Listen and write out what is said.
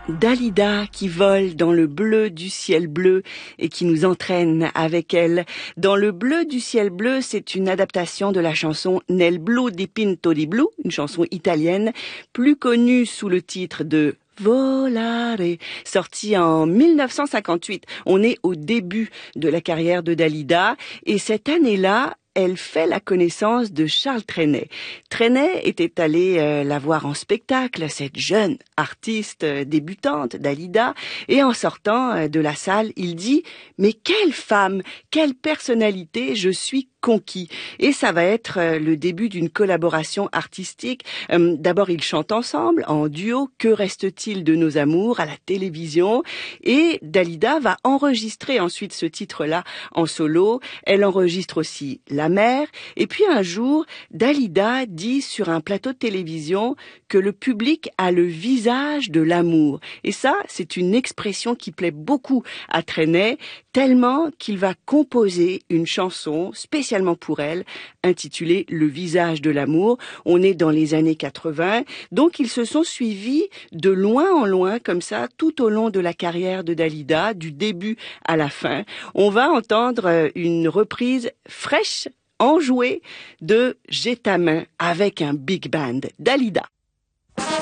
Dalida qui vole dans le bleu du ciel bleu et qui nous entraîne avec elle. Dans le bleu du ciel bleu, c'est une adaptation de la chanson Nel blu di Pinto di Blu, une chanson italienne, plus connue sous le titre de Volare, sorti en 1958. On est au début de la carrière de Dalida et cette année-là, elle fait la connaissance de Charles Trenet. Trenet était allé la voir en spectacle, cette jeune artiste débutante, Dalida, et en sortant de la salle, il dit « Mais quelle femme, quelle personnalité, je suis conquis !» Et ça va être le début d'une collaboration artistique. D'abord, ils chantent ensemble, en duo, « Que reste-t-il de nos amours ?» à la télévision. Et Dalida va enregistrer ensuite ce titre-là en solo. Elle enregistre aussi La Mer. Et puis un jour, Dalida dit sur un plateau de télévision que le public a le visage de l'amour. Et ça, c'est une expression qui plaît beaucoup à Trenet, tellement qu'il va composer une chanson spécialement pour elle, intitulée Le visage de l'amour. On est dans les années 80, donc ils se sont suivis de loin en loin, comme ça, tout au long de la carrière de Dalida, du début à la fin. On va entendre une reprise fraîche, enjouée de J'ai ta main avec un big band. Dalida.